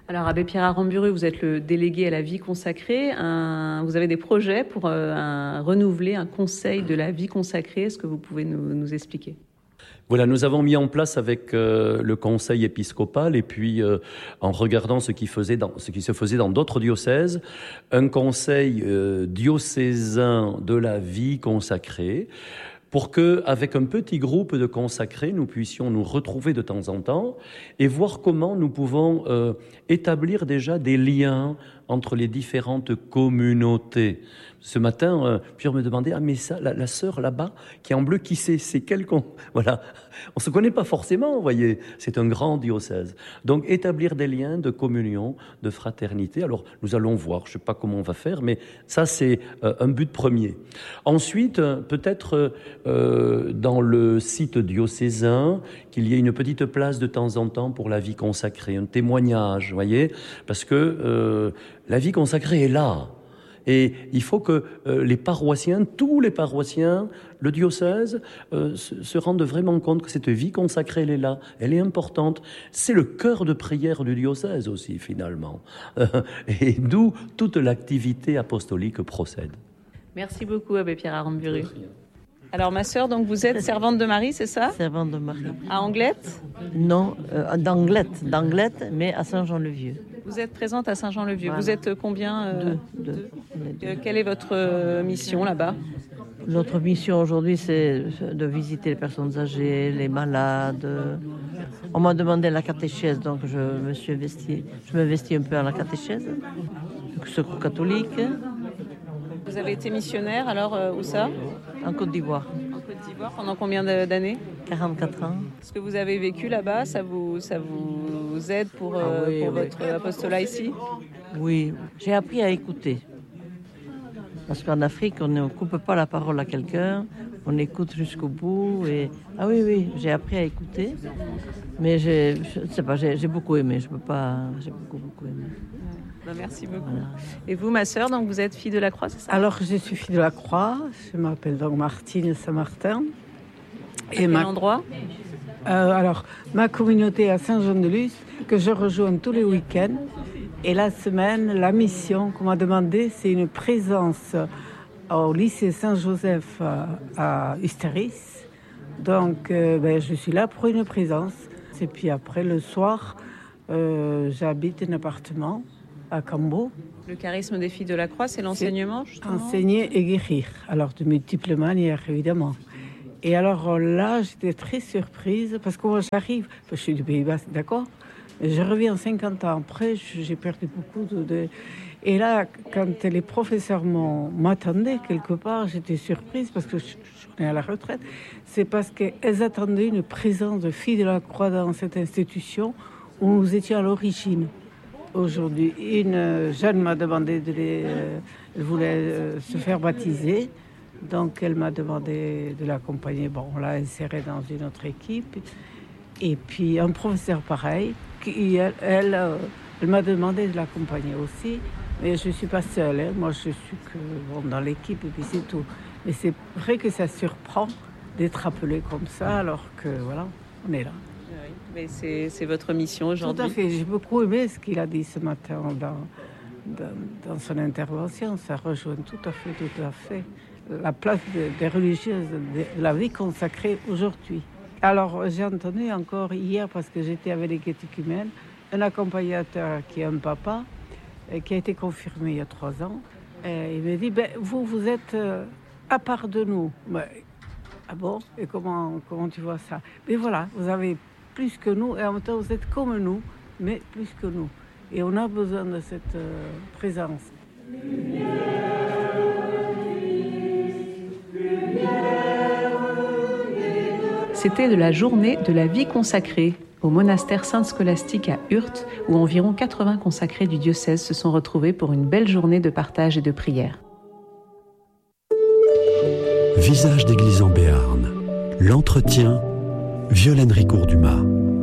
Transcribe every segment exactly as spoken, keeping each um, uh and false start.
Alors, Abbé Pierre Aramburu, vous êtes le délégué à la vie consacrée. Un, vous avez des projets pour euh, un, renouveler un conseil de la vie consacrée. Est-ce que vous pouvez nous, nous expliquer ? Voilà, nous avons mis en place avec euh, le conseil épiscopal et puis euh, en regardant ce qui, faisait dans, ce qui se faisait dans d'autres diocèses, un conseil euh, diocésain de la vie consacrée, pour que, avec un petit groupe de consacrés, nous puissions nous retrouver de temps en temps et voir comment nous pouvons euh, établir déjà des liens entre les différentes communautés. Ce matin, euh, Pierre me demandait « Ah, mais ça, la, la sœur là-bas, qui est en bleu, qui c'est ? C'est quel con ?» Voilà. On se connaît pas forcément, vous voyez. C'est un grand diocèse. Donc, établir des liens de communion, de fraternité. Alors, nous allons voir. Je sais pas comment on va faire, mais ça, c'est euh, un but premier. Ensuite, euh, peut-être euh, dans le site diocésain, qu'il y ait une petite place de temps en temps pour la vie consacrée, un témoignage, vous voyez. Parce que euh, la vie consacrée est là. Et il faut que euh, les paroissiens, tous les paroissiens, le diocèse, euh, se, se rendent vraiment compte que cette vie consacrée, elle est là, elle est importante. C'est le cœur de prière du diocèse aussi, finalement. Et d'où toute l'activité apostolique procède. Merci beaucoup, Abbé Pierre Aramburu. Alors, ma sœur, donc vous êtes servante de Marie, c'est ça ? Servante de Marie. À Anglette ? Non, euh, d'Anglette, d'Anglette, mais à Saint-Jean-le-Vieux. Vous êtes présente à Saint-Jean-le-Vieux. Voilà. Vous êtes combien euh, Deux. Deux. deux. Euh, quelle est votre euh, mission là-bas ? Notre mission aujourd'hui, c'est de visiter les personnes âgées, les malades. On m'a demandé la catéchèse, donc je me suis investie, je m'investis un peu dans la catéchèse. Le Secours catholique. Vous avez été missionnaire, alors euh, où ça ? En Côte d'Ivoire. En Côte d'Ivoire, pendant combien d'années ? quarante-quatre ans. Ce que vous avez vécu là-bas, ça vous, ça vous aide pour, euh, ah oui, pour oui. votre apostolat ici ? Oui, j'ai appris à écouter. Parce qu'en Afrique, on ne coupe pas la parole à quelqu'un, on écoute jusqu'au bout. Et... Ah oui, oui, j'ai appris à écouter. Mais j'ai, je ne sais pas, j'ai, j'ai beaucoup aimé, je peux pas, j'ai beaucoup, beaucoup aimé. Ben, merci beaucoup. Voilà. Et vous, ma sœur, donc vous êtes fille de la Croix, c'est ça ? Alors, je suis fille de la Croix, je m'appelle donc Martine Saint-Martin. Et quel ma... endroit ? euh, Alors, ma communauté à Saint-Jean-de-Luz, que je rejoins tous les week-ends. Et la semaine, la mission qu'on m'a demandé, c'est une présence au lycée Saint-Joseph à Ustéris. Donc, euh, ben, je suis là pour une présence. Et puis après, le soir, euh, j'habite un appartement à Cambo. Le charisme des filles de la Croix, c'est l'enseignement, justement ? Enseigner et guérir. Alors, de multiples manières, évidemment. Et alors là, j'étais très surprise, parce que moi, j'arrive, je suis du Pays Basque, d'accord ? Je reviens cinquante ans après, j'ai perdu beaucoup de... de... Et là, quand les professeurs m'ont, m'attendaient quelque part, j'étais surprise parce que je, je suis à la retraite. C'est parce qu'elles attendaient une présence de filles de la Croix dans cette institution où nous étions à l'origine. Aujourd'hui, une jeune m'a demandé de les... Euh, elle voulait euh, se faire baptiser. Donc, elle m'a demandé de l'accompagner. Bon, on l'a insérée dans une autre équipe. Et puis, un professeur pareil, qui, elle, elle, euh, elle m'a demandé de l'accompagner aussi. Mais je ne suis pas seule. Hein. Moi, je suis que bon, dans l'équipe et puis c'est tout. Mais c'est vrai que ça surprend d'être appelé comme ça, alors que, voilà, on est là. Oui, mais c'est, c'est votre mission aujourd'hui. Tout à fait. J'ai beaucoup aimé ce qu'il a dit ce matin dans, dans, dans son intervention. Ça rejoint tout à fait, tout à fait la place de, des religieuses, de la vie consacrée aujourd'hui. Alors, j'ai entendu encore hier, parce que j'étais avec les catéchumènes, un accompagnateur qui est un papa, et qui a été confirmé il y a trois ans. Et il me dit, ben, vous, vous êtes euh, à part de nous. Ben, ah bon ? Et comment, comment tu vois ça ? Mais voilà, vous avez plus que nous, et en même temps, vous êtes comme nous, mais plus que nous. Et on a besoin de cette euh, présence. C'était de la journée de la vie consacrée au monastère Sainte-Scolastique à Urte, où environ quatre-vingts consacrés du diocèse se sont retrouvés pour une belle journée de partage et de prière. Visage d'église en Béarn. L'entretien, Violaine Ricourt-Dumas.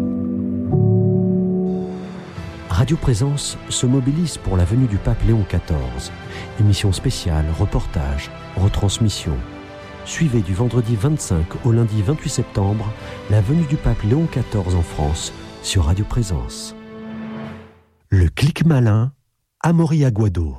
Radio Présence se mobilise pour la venue du pape Léon quatorze. Émission spéciale, reportage, retransmission. Suivez du vendredi vingt-cinq au lundi vingt-huit septembre la venue du pape Léon quatorze en France sur Radio Présence. Le clic malin, Amaury Aguado.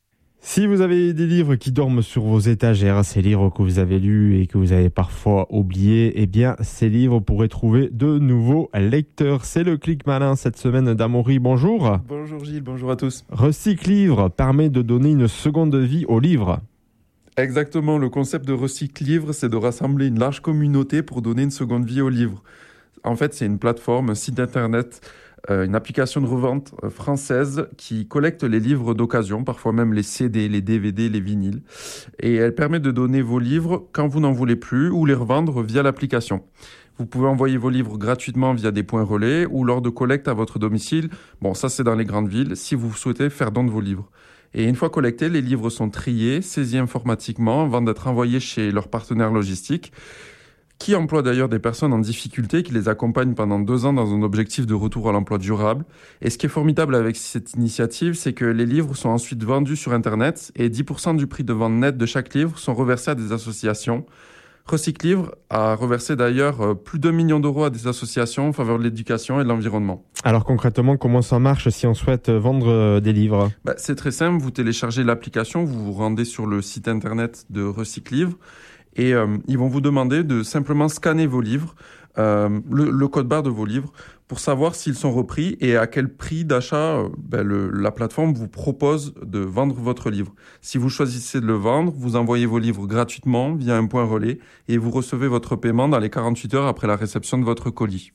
Si vous avez des livres qui dorment sur vos étagères, ces livres que vous avez lus et que vous avez parfois oubliés, eh bien, ces livres pourraient trouver de nouveaux lecteurs. C'est le clic malin cette semaine d'Amaury. Bonjour. Bonjour Gilles, bonjour à tous. Recycle Livre permet de donner une seconde vie aux livres. Exactement, le concept de Recycle Livre, c'est de rassembler une large communauté pour donner une seconde vie aux livres. En fait, c'est une plateforme, un site internet, euh, une application de revente euh, française qui collecte les livres d'occasion, parfois même les C D, les D V D, les vinyles. Et elle permet de donner vos livres quand vous n'en voulez plus ou les revendre via l'application. Vous pouvez envoyer vos livres gratuitement via des points relais ou lors de collecte à votre domicile. Bon, ça c'est dans les grandes villes, si vous souhaitez faire don de vos livres. Et une fois collectés, les livres sont triés, saisis informatiquement avant d'être envoyés chez leurs partenaires logistiques, qui emploient d'ailleurs des personnes en difficulté, qui les accompagnent pendant deux ans dans un objectif de retour à l'emploi durable. Et ce qui est formidable avec cette initiative, c'est que les livres sont ensuite vendus sur Internet et dix pour cent du prix de vente net de chaque livre sont reversés à des associations. Recycle Livre a reversé d'ailleurs plus d'un million d'euros à des associations en faveur de l'éducation et de l'environnement. Alors concrètement, comment ça marche si on souhaite vendre des livres ? Bah, c'est très simple, vous téléchargez l'application, vous vous rendez sur le site internet de Recycle Livre et euh, ils vont vous demander de simplement scanner vos livres, euh, le, le code barre de vos livres, pour savoir s'ils sont repris et à quel prix d'achat euh, ben le, la plateforme vous propose de vendre votre livre. Si vous choisissez de le vendre, vous envoyez vos livres gratuitement via un point relais et vous recevez votre paiement dans les quarante-huit heures après la réception de votre colis.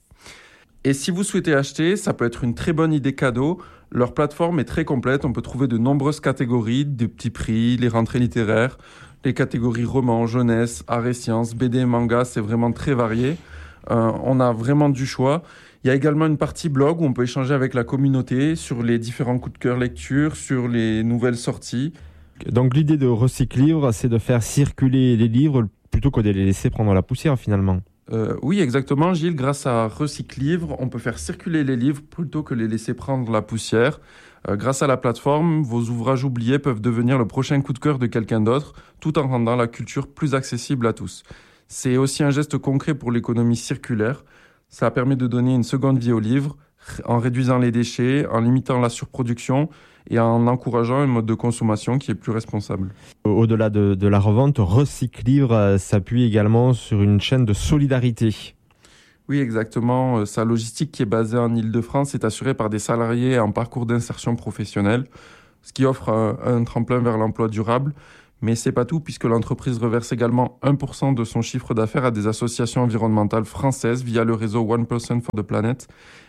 Et si vous souhaitez acheter, ça peut être une très bonne idée cadeau. Leur plateforme est très complète, on peut trouver de nombreuses catégories, des petits prix, les rentrées littéraires, les catégories romans, jeunesse, art et sciences, B D, manga, c'est vraiment très varié. Euh, on a vraiment du choix. Il y a également une partie blog où on peut échanger avec la communauté sur les différents coups de cœur lecture, sur les nouvelles sorties. Donc l'idée de Recycle Livre, c'est de faire circuler les livres plutôt que de les laisser prendre la poussière finalement. Euh, oui, exactement, Gilles. Grâce à Recycle Livre, on peut faire circuler les livres plutôt que les laisser prendre la poussière. Euh, grâce à la plateforme, vos ouvrages oubliés peuvent devenir le prochain coup de cœur de quelqu'un d'autre, tout en rendant la culture plus accessible à tous. C'est aussi un geste concret pour l'économie circulaire. Ça permet de donner une seconde vie aux livres, en réduisant les déchets, en limitant la surproduction et en encourageant un mode de consommation qui est plus responsable. Au-delà de, de la revente, Recycle Livre euh, s'appuie également sur une chaîne de solidarité. Oui, exactement. Sa logistique qui est basée en Île-de-France est assurée par des salariés en parcours d'insertion professionnelle, ce qui offre un, un tremplin vers l'emploi durable. Mais c'est pas tout, puisque l'entreprise reverse également un pour cent de son chiffre d'affaires à des associations environnementales françaises via le réseau One Person for the Planet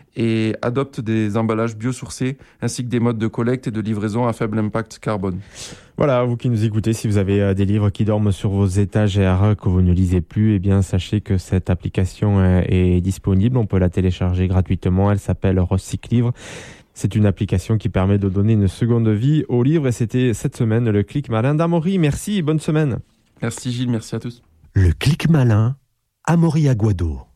et adopte des emballages biosourcés ainsi que des modes de collecte et de livraison à faible impact carbone. Voilà, vous qui nous écoutez, si vous avez des livres qui dorment sur vos étagères, que vous ne lisez plus, eh bien sachez que cette application est disponible. On peut la télécharger gratuitement. Elle s'appelle Recycle Livre. C'est une application qui permet de donner une seconde vie aux livres. Et c'était cette semaine le clic malin d'Amaury. Merci et bonne semaine. Merci Gilles, merci à tous. Le clic malin, Amaury Aguado.